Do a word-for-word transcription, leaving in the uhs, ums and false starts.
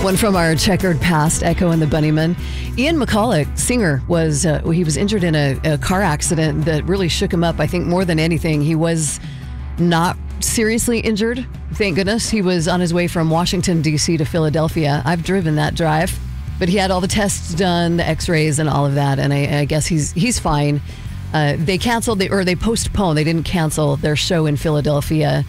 One from our checkered past, Echo and the Bunnymen. Ian McCulloch, singer, was uh, he was injured in a, a car accident that really shook him up. I think more than anything, he was not seriously injured. Thank goodness. He was on his way from Washington, D C to Philadelphia. I've driven that drive, but he had all the tests done, the x-rays and all of that, and I, I guess he's he's fine. Uh, they canceled, they, or they postponed, they didn't cancel their show in Philadelphia